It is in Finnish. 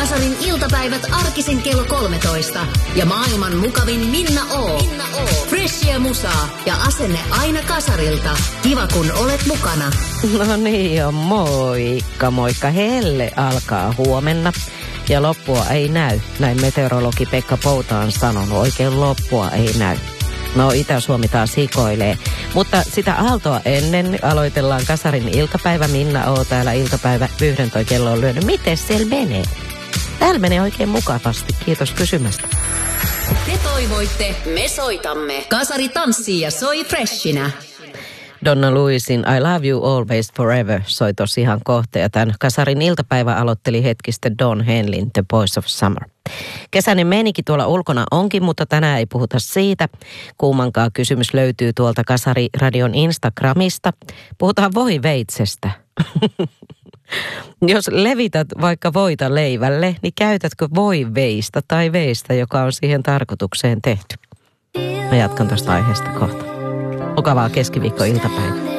Kasarin iltapäivät arkisin kello 13. Ja maailman mukavin Minna O. Freshia musaa ja asenne aina Kasarilta. Kiva kun olet mukana. No niin jo, moikka moikka. Helle alkaa huomenna ja loppua ei näy. Näin meteorologi Pekka Pouta on sanonut. Oikein loppua ei näy. No Itä-Suomi taas hikoilee. Mutta sitä aaltoa ennen aloitellaan Kasarin iltapäivä. Minna O täällä iltapäivä 11 kello on lyönyt. Miten siellä menee? Täällä menee oikein mukavasti. Kiitos kysymästä. Te toivoitte, me soitamme. Kasari tanssii ja soi freshinä. Donna Lewisin I Love You Always Forever soi tosi ihan kohta. Ja tämän Kasarin iltapäivä aloitteli hetkistä Don Henlin The Boys of Summer. Kesäinen meininki tuolla ulkona onkin, mutta tänään ei puhuta siitä. Kuumankaan kysymys löytyy tuolta Kasari-radion Instagramista. Puhutaan voiveitsestä. Jos levität vaikka voita leivälle, niin käytätkö voiveista tai veistä, joka on siihen tarkoitukseen tehty? Mä jatkan tuosta aiheesta kohta. Mukavaa keskiviikko-iltapäivää.